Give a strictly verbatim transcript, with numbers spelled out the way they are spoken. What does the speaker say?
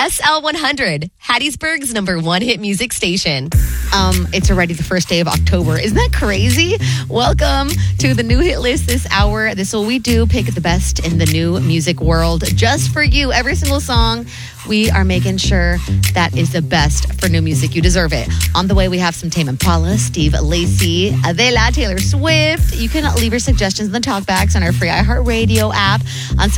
S L one hundred, Hattiesburg's number one hit music station. Um, it's already the first day of October. Isn't that crazy? Welcome to the new hit list this hour. This is what we do, pick the best in the new music world just for you. Every single song, we are making sure that is the best for new music. You deserve it. On the way, we have some Tame Impala, Steve Lacy, Adele, Taylor Swift. You can leave your suggestions in the talkbacks on our free iHeartRadio app. On